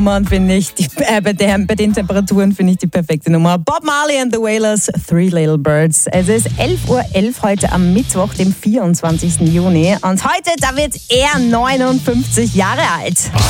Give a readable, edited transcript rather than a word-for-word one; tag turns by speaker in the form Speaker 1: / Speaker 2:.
Speaker 1: Finde ich bei den Temperaturen finde ich die perfekte Nummer. Bob Marley and the Wailers, Three Little Birds. Es ist 11:11 Uhr heute am Mittwoch, dem 24. Juni. Und heute, da wird er 59 Jahre alt.